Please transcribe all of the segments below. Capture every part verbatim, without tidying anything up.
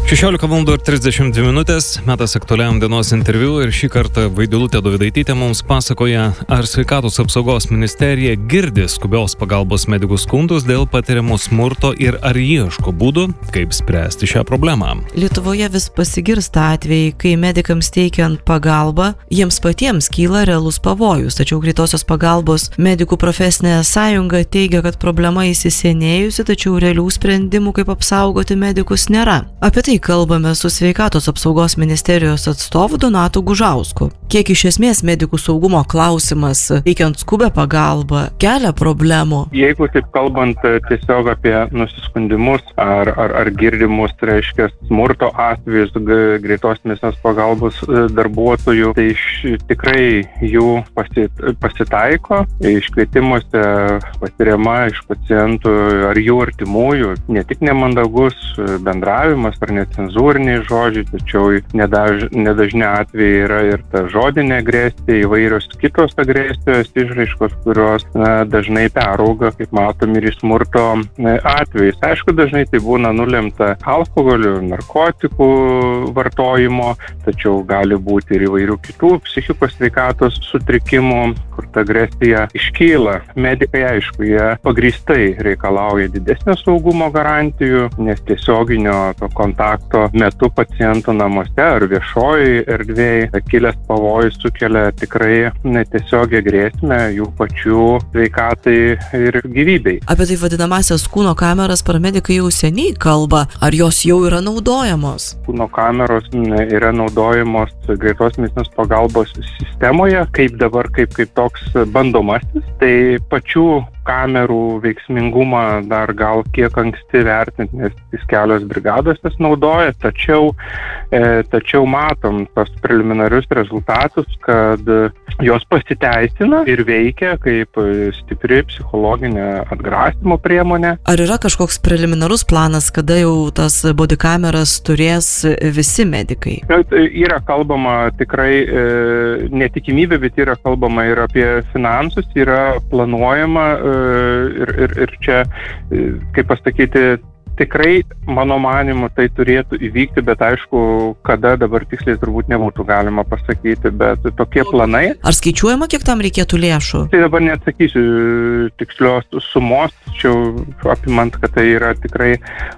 šešiolika valandų ir trisdešimt dvi minutės, metas aktualiam dienos interviu ir šį kartą Vaidilutė Dovydaitytė mums pasakoja, ar sveikatos apsaugos ministerija girdi skubios pagalbos medikų skundus dėl patiriamo smurto ir ar ieško būdų, kaip spręsti šią problemą. Lietuvoje vis pasigirsta atvejai, kai medikams teikiant pagalbą, jiems patiems kyla realus pavojus, tačiau greitosios pagalbos medikų profesinė sąjunga teigia, kad problema įsisenėjusi, tačiau realių sprendimų, kaip apsaugoti medikus, nėra. Apie tai kalbame su sveikatos apsaugos ministerijos atstovu Donatu Gužausku. Kiek iš esmės medikų saugumo klausimas, teikiant skubę pagalbą, kelia problemų? Jeigu taip kalbant tiesiog apie nusiskundimus ar, ar, ar girdimus, reiškia smurto atvejus greitos medicinos pagalbos darbuotojų, tai iš, tikrai jų pasit, pasitaiko. Iškvietimuose patiriama iš pacientų ar jų artimųjų ne tik nemandagus bendravimas ar necenzūriniai žodžiai, tačiau nedaž, nedažni atvejai yra ir ta žodinė agresija, įvairios kitos agresijos išraiškos, kurios na, dažnai perauga, kaip matom, ir į smurto atvejais. Aišku, dažnai tai būna nulemta alkoholiu, narkotikų vartojimo, tačiau gali būti ir įvairių kitų psichikos sveikatos sutrikimų, kur ta agresija iškyla. Medikai, aišku, jie pagrįstai reikalauja didesnio saugumo garantijų, nes tiesioginio to kontakto metu pacientų namuose ar viešoji erdvėje kilęs pavojus sukelia tikrai netiesiogiai grėsmę jų pačių sveikatai ir gyvybei. Apie tai vadinamasias kūno kameras paramedikai jau seniai kalba. Ar jos jau yra naudojamos? Kūno kameros yra naudojamos greitos medicinos pagalbos sistemoje, kaip dabar, kaip, kaip toks bandomasis. Tai pačių kamerų veiksmingumą dar gal kiek anksti vertinti, nes vis kelios brigados jas naudoja, tačiau, e, tačiau matom tos preliminarius rezultatus, kad jos pasiteisina ir veikia kaip stipri psichologinė atgrasymo priemonė. Ar yra kažkoks preliminarus planas, kada jau tas body kameras turės visi medikai? Yra kalbama tikrai e, netikimybė, bet yra kalbama ir apie finansus, yra planuojama e, Ir, ir, ir čia, kaip pasakyti, tikrai, mano manimu, tai turėtų įvykti, bet aišku, kada dabar tiksliai turbūt nebūtų galima pasakyti, bet tokie planai. Ar skaičiuojama, kiek tam reikėtų lėšų? Tai dabar neatsakysiu tikslios sumos, tačiau apimant, kad tai yra tikrai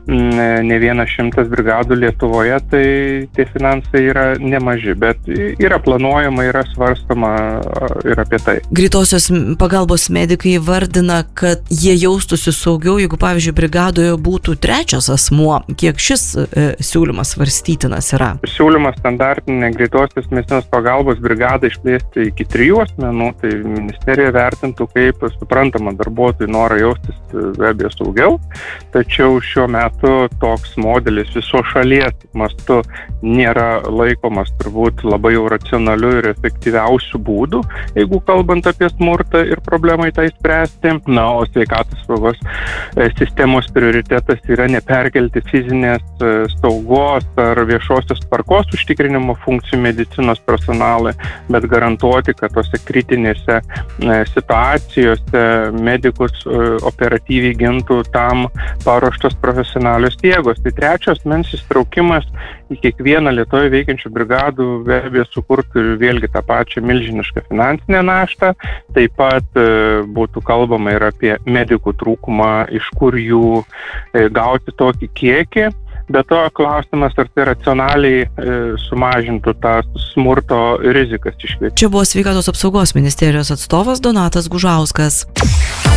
ne vienas šimtas brigadų Lietuvoje, tai tie finansai yra nemaži, bet yra planuojama, yra svarstama ir apie tai. Greitosios pagalbos medikai vardina, kad jie jaustųsi saugiau, jeigu, pavyzdžiui, brigadoje būtų trečias asmuo. Kiek šis e, siūlymas svarstytinas yra? Siūlymas standartinė greitosios medicinos pagalbos brigadą išplėsti iki trijų asmenų, tai ministerija vertintų kaip suprantama darbuotojų norą jaustis be abejo saugiau, tačiau šiuo metu toks modelis viso šalies mastu nėra laikomas turbūt labai jau racionaliu ir efektyviausių būdų, jeigu kalbant apie smurtą ir problemai tai spręsti. Na, o sveikatos apsaugos sistemos prioritetas yra neperkelti fizinės saugos ar viešosios tvarkos užtikrinimo funkcijų medicinos personalui, bet garantuoti, kad tose kritinėse situacijose medikus operatyviai gintų tam paruoštos profesionalios jėgos. Tai trečios asmens įsitraukimas į kiekvieną Lietuvoje veikiančių brigadų be abejo sukurtų ir vėlgi tą pačią milžinišką finansinę naštą. Taip pat būtų kalbama ir apie medikų trūkumą, iš kur jų gauti tokį kiekį. Be to klausimas, ar tai racionaliai e, sumažintų tą smurto rizikas iškviesti. Čia buvo sveikatos apsaugos ministerijos atstovas Donatas Gužauskas.